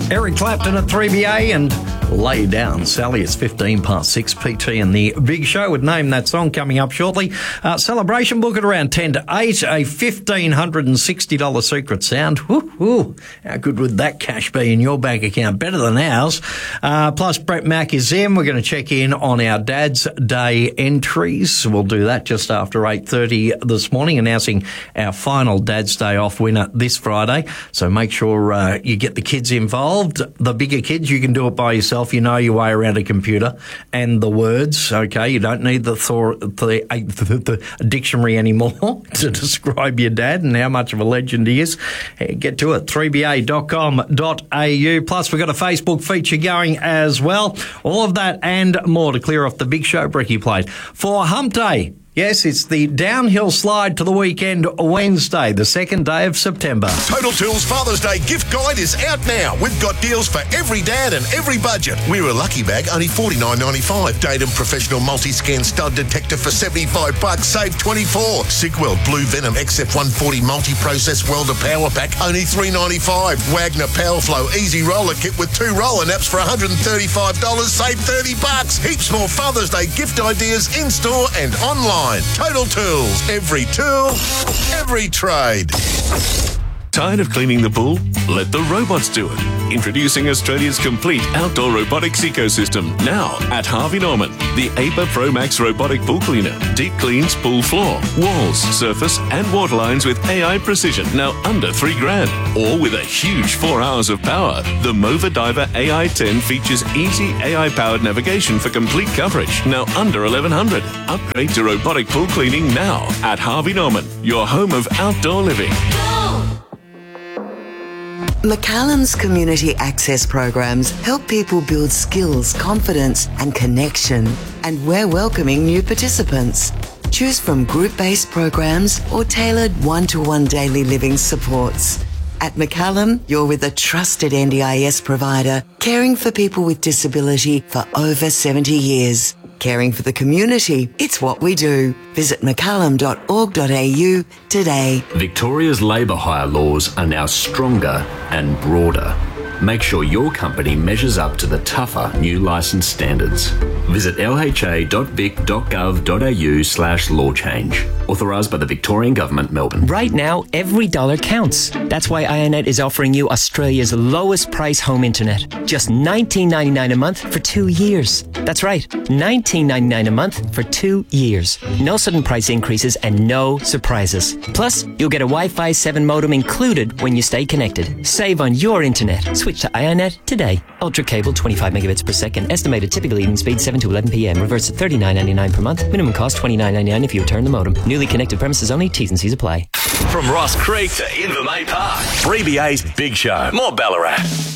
Eric Clapton at 3BA and Lay Down. Sally, it's 15 past 6. PT and the Big Show would name that song coming up shortly. Celebration book at around 10 to 8. A $1,560 Secret Sound. Woo-hoo. How good would that cash be in your bank account? Better than ours. Plus, Brett Mack is in. We're going to check in on our Dad's Day entries. We'll do that just after 8:30 this morning, announcing our final Dad's Day off winner this Friday. So make sure you get the kids involved. The bigger kids, you can do it by yourself. You know your way around a computer and the words. Okay, you don't need the dictionary anymore to describe your dad and how much of a legend he is. Get to it, 3ba.com.au. Plus, we've got a Facebook feature going as well. All of that and more to clear off the Big Show brekkie plate for Hump Day. Yes, it's the downhill slide to the weekend Wednesday, the second day of September. Total Tools Father's Day gift guide is out now. We've got deals for every dad and every budget. We're a lucky bag, only $49.95. Datum Professional Multi-Scan Stud Detector for $75, save $24. Sigwell Blue Venom XF140 Multi-Process Welder Power Pack, only $3.95. Wagner Powerflow Easy Roller Kit with 2 roller naps for $135, save $30. Heaps more Father's Day gift ideas in-store and online. Total Tools. Every tool, every trade. Tired of cleaning the pool? Let the robots do it. Introducing Australia's complete outdoor robotics ecosystem. Now at Harvey Norman. The APA Pro Max robotic pool cleaner. Deep cleans pool floor, walls, surface and water lines with AI precision. Now under $3,000. Or with a huge 4 hours of power. The Mova Diver AI-10 features easy AI-powered navigation for complete coverage. Now under $1,100. Upgrade to robotic pool cleaning now at Harvey Norman. Your home of outdoor living. McCallum's community access programs help people build skills, confidence and connection. And we're welcoming new participants. Choose from group-based programs or tailored one-to-one daily living supports. At McCallum, you're with a trusted NDIS provider, caring for people with disability for over 70 years. Caring for the community, it's what we do. Visit mccallum.org.au today. Victoria's labour hire laws are now stronger and broader. Make sure your company measures up to the tougher new licence standards. Visit lha.vic.gov.au/law change. Authorised by the Victorian Government, Melbourne. Right now, every dollar counts. That's why IONET is offering you Australia's lowest price home internet. Just $19.99 a month for 2 years. That's right, $19.99 a month for 2 years. No sudden price increases and no surprises. Plus, you'll get a Wi-Fi 7 modem included when you stay connected. Save on your internet. Switch to IONET today. Ultra cable, 25 megabits per second. Estimated typical evening speed, 7 to 11 p.m. Reverse at $39.99 per month. Minimum cost, $29.99 if you return the modem. Newly connected premises only. T's and C's apply. From Ross Creek to Invermay Park. 3BA's Big Show. More Ballarat.